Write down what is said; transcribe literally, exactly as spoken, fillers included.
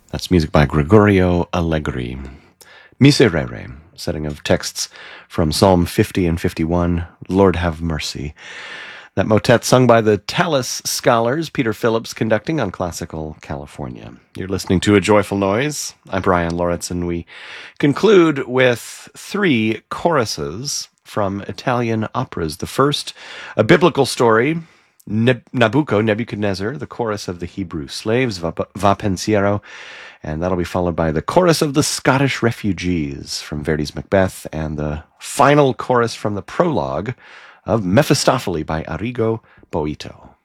That's music by Gregorio Allegri. Miserere, setting of texts from Psalm fifty and fifty-one, Lord have mercy. That motet sung by the Tallis Scholars, Peter Phillips conducting on Classical California. You're listening to A Joyful Noise. I'm Brian Loritz, and we conclude with three choruses from Italian operas. The first, a biblical story, Neb- Nabucco, Nebuchadnezzar, the chorus of the Hebrew slaves, Va, Va Pensiero, and that'll be followed by the chorus of the Scottish refugees from Verdi's Macbeth, and the final chorus from the prologue of Mephistopheles by Arrigo Boito.